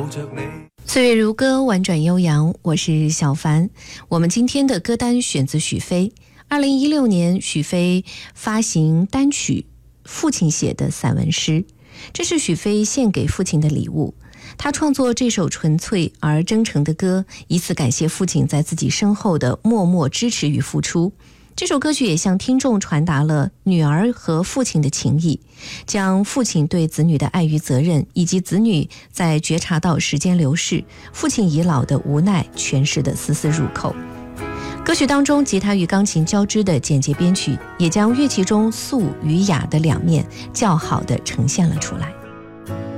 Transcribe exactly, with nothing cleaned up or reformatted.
岁月如歌，婉转悠扬，我是小凡。我们今天的歌单选自许飞。二零一六年，许飞发行单曲《父亲写的散文诗》，这是许飞献给父亲的礼物。他创作这首纯粹而真诚的歌，以此感谢父亲在自己身后的默默支持与付出。这首歌曲也向听众传达了女儿和父亲的情谊，将父亲对子女的爱与责任，以及子女在觉察到时间流逝、父亲已老的无奈诠释得丝丝入扣。歌曲当中吉他与钢琴交织的简洁编曲，也将乐器中素与雅的两面较好地呈现了出来。